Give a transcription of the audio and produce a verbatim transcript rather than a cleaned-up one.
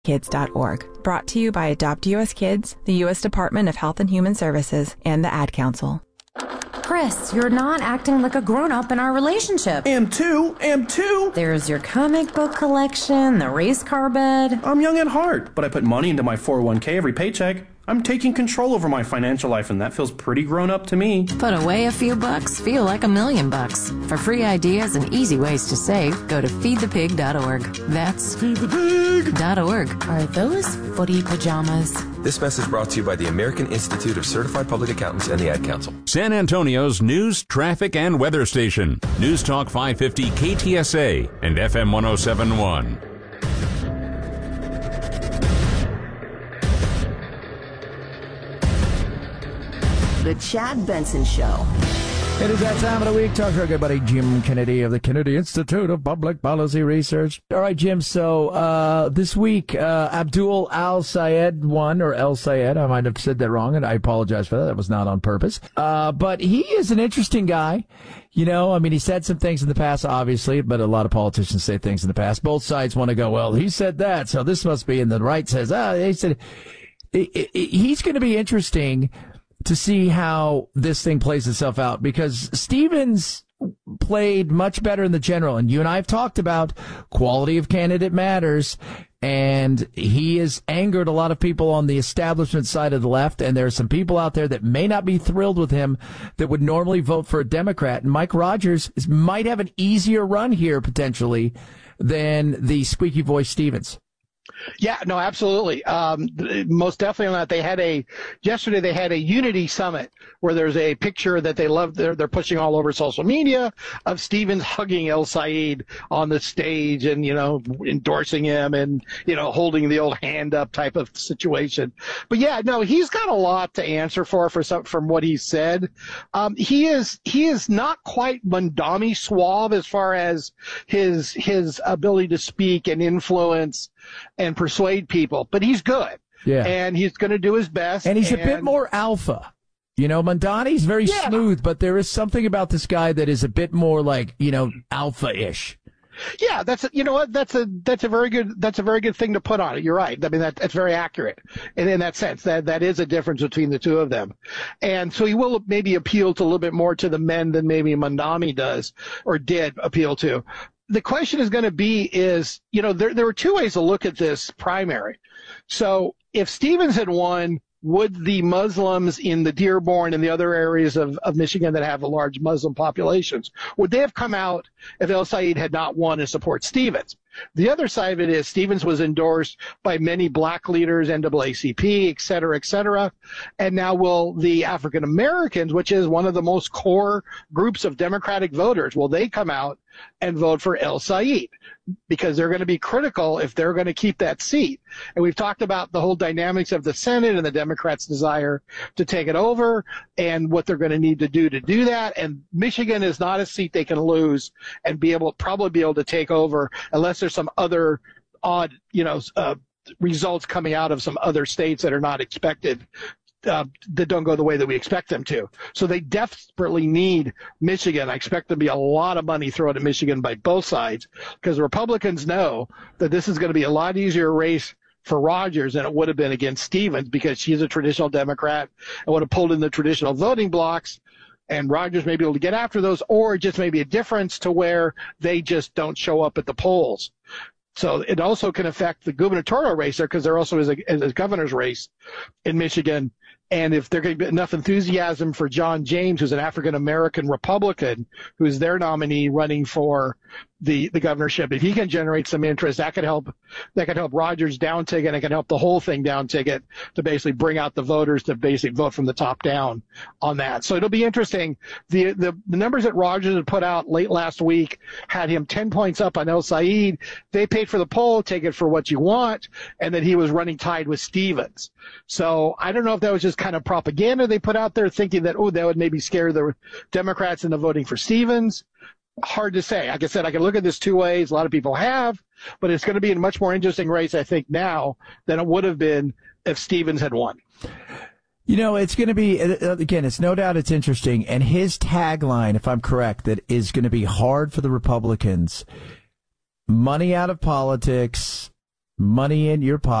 kids dot org. Brought to you by Adopt U S Kids, the U S Department of Health and Human Services, and the Ad Council. Chris, you're not acting like a grown-up in our relationship. Am too, am too. There's your comic book collection, the race car bed. I'm young at heart, but I put money into my four oh one k every paycheck. I'm taking control over my financial life, and that feels pretty grown up to me. Put away a few bucks, feel like a million bucks. For free ideas and easy ways to save, go to feed the pig dot org. That's feed the pig dot org. Are those footy pajamas? This message brought to you by the American Institute of Certified Public Accountants and the Ad Council. San Antonio's news, traffic, and weather station. News Talk five fifty K T S A and F M one oh seven point one. The Chad Benson Show. It is that time of the week. Talk to our good buddy Jim Kennedy of the Kennedy Institute of Public Policy Research. All right, Jim. So uh this week, uh Abdul Al-Sayed won, or El-Sayed. I might have said that wrong, and I apologize for that. That was not on purpose. Uh But he is an interesting guy. You know, I mean, he said some things in the past, obviously, but a lot of politicians say things in the past. Both sides want to go, well, he said that, so this must be, and the right says, ah, he said, it, it, it, he's going to be interesting to see how this thing plays itself out, because Stevens played much better in the general. And you and I have talked about quality of candidate matters, and he has angered a lot of people on the establishment side of the left. And there are some people out there that may not be thrilled with him that would normally vote for a Democrat. And Mike Rogers is, might have an easier run here potentially than the squeaky voice Stevens. Yeah, no, absolutely. Um, most definitely on that. They had a, yesterday they had a unity summit where there's a picture that they love, they're, they're pushing all over social media of Stevens hugging El-Sayed on the stage and, you know, endorsing him and, you know, holding the old hand up type of situation. But yeah, no, he's got a lot to answer for, for some, from what he said. Um, he is, he is not quite Mondami suave as far as his, his ability to speak and influence and persuade people, but he's good. Yeah. And he's going to do his best. And he's and, a bit more alpha. You know, Mondani's very yeah. smooth, but there is something about this guy that is a bit more like, you know, alpha-ish. Yeah, that's a, you know what, that's a that's a very good that's a very good thing to put on it. You're right. I mean, that that's very accurate, and in that sense, that that is a difference between the two of them. And so he will maybe appeal to a little bit more to the men than maybe Mondani does or did appeal to. The question is going to be is, you know, there there were two ways to look at this primary. So if Stevens had won, would the Muslims in the Dearborn and the other areas of, of Michigan that have a large Muslim populations, would they have come out if El-Sayed had not won and support Stevens? The other side of it is Stevens was endorsed by many black leaders, N double A C P, et cetera, et cetera. And now will the African Americans, which is one of the most core groups of Democratic voters, will they come out and vote for El-Sayed? Because they're going to be critical if they're going to keep that seat. And we've talked about the whole dynamics of the Senate and the Democrats' desire to take it over and what they're going to need to do to do that. And Michigan is not a seat they can lose and be able, probably be able to take over unless there's some other odd, you know, uh, results coming out of some other states that are not expected. Uh, that don't go the way that we expect them to. So they desperately need Michigan. I expect there to be a lot of money thrown at Michigan by both sides because the Republicans know that this is going to be a lot easier race for Rogers than it would have been against Stevens because she's a traditional Democrat and would have pulled in the traditional voting blocks. And Rogers may be able to get after those, or just maybe a difference to where they just don't show up at the polls. So it also can affect the gubernatorial race there because there also is a, is a governor's race in Michigan. And if there's going to be enough enthusiasm for John James, who's an African-American Republican, who's their nominee running for the, the governorship, if he can generate some interest, that could help, that could help Rogers down ticket, and it can help the whole thing down ticket to basically bring out the voters to basically vote from the top down on that. So it'll be interesting. The, the, the numbers that Rogers had put out late last week had him ten points up on El-Sayed. They paid for the poll, take it for what you want, and that he was running tied with Stevens. So I don't know if that was just kind of propaganda they put out there thinking that, oh, that would maybe scare the Democrats into voting for Stevens. Hard to say. Like I said, I can look at this two ways. A lot of people have, but it's going to be a much more interesting race, I think, now than it would have been if Stevens had won. You know, it's going to be, again, it's no doubt it's interesting. And his tagline, if I'm correct, that is going to be hard for the Republicans, money out of politics, money in your pocket.